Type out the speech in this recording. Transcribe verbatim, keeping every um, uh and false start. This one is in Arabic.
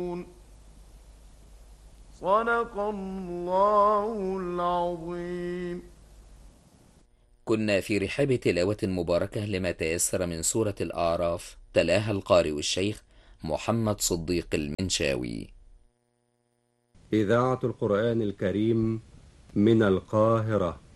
صدق الله العظيم. كنا في رحاب تلاوة مباركة لما تيسر من سورة الأعراف، تلاها القارئ الشيخ محمد صديق المنشاوي. إذاعة القرآن الكريم من القاهرة.